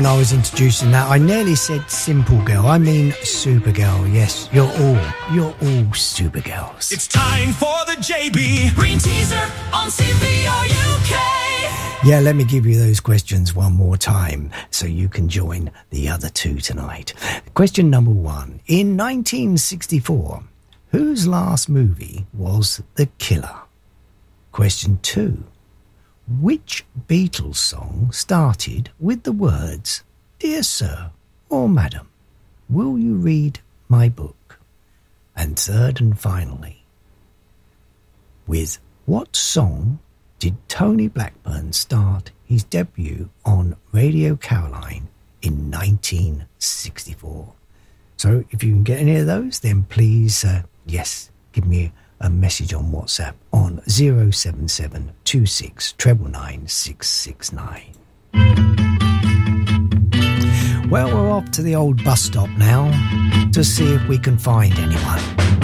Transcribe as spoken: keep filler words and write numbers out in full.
when I was introducing that. I nearly said Simple Girl. I mean Supergirl. Yes, you're all, you're all Supergirls. It's time for the J B Green Teaser on C B R U K. Yeah, let me give you those questions one more time so you can join the other two tonight. Question number one. In nineteen sixty-four, whose last movie was The Killer? Question two. Which Beatles song started with the words, "Dear Sir" or "Madam, will you read my book?" And third and finally, with what song did Tony Blackburn start his debut on Radio Caroline in nineteen sixty-four? So if you can get any of those, then please, uh, yes, give me a message on WhatsApp on zero seven seven two six nine nine six six nine. Well, we're off to the old bus stop now to see if we can find anyone.